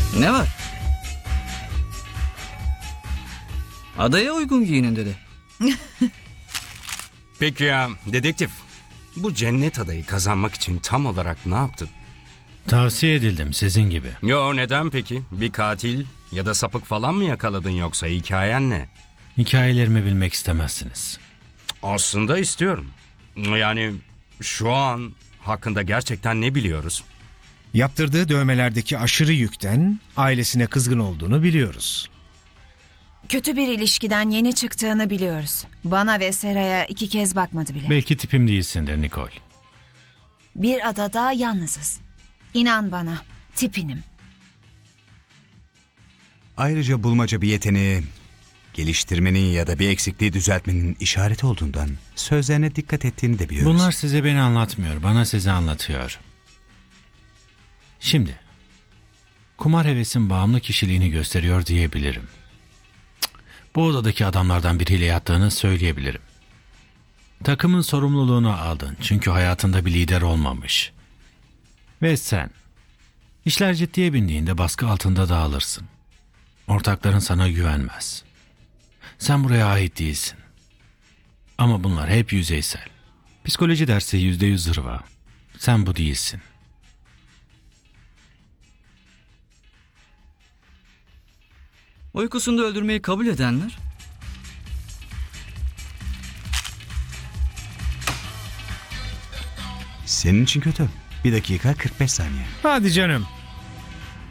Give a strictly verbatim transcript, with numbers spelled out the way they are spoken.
Ne var? Adaya uygun giyinin dedi. Peki ya dedektif, bu cennet adayı kazanmak için tam olarak ne yaptın? Tavsiye edildim sizin gibi. Yo, neden peki? Bir katil ya da sapık falan mı yakaladın, yoksa hikayen ne? Hikayelerimi bilmek istemezsiniz. Aslında istiyorum. Yani şu an hakkında gerçekten ne biliyoruz? Yaptırdığı dövmelerdeki aşırı yükten ailesine kızgın olduğunu biliyoruz. Kötü bir ilişkiden yeni çıktığını biliyoruz. Bana ve Sera'ya iki kez bakmadı bile. Belki tipim değilsindir Nicole. Bir adada yalnızız. İnan bana, tipinim. Ayrıca bulmaca bir yeteneği, geliştirmenin ya da bir eksikliği düzeltmenin işareti olduğundan sözlerine dikkat ettiğini de biliyoruz. Bunlar size beni anlatmıyor, bana sizi anlatıyor. Şimdi, kumar hevesin bağımlı kişiliğini gösteriyor diyebilirim. Cık, bu odadaki adamlardan biriyle yattığını söyleyebilirim. Takımın sorumluluğunu aldın çünkü hayatında bir lider olmamış. Ve sen, işler ciddiye bindiğinde baskı altında dağılırsın. Ortakların sana güvenmez. Sen buraya ait değilsin. Ama bunlar hep yüzeysel. Psikoloji dersi yüzde yüz zırva. Sen bu değilsin. Uykusunda öldürmeyi kabul edenler? Senin için kötü. Bir dakika kırk beş saniye. Hadi canım.